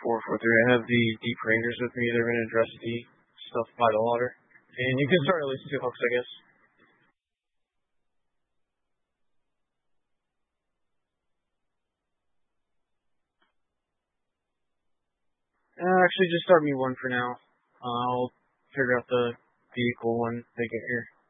443. I have the Deep Rangers with me. They're going to address the stuff by the water. And you can start at least 2 hooks, I guess. Actually, just start me 1 for now. I'll figure out the vehicle when they get here.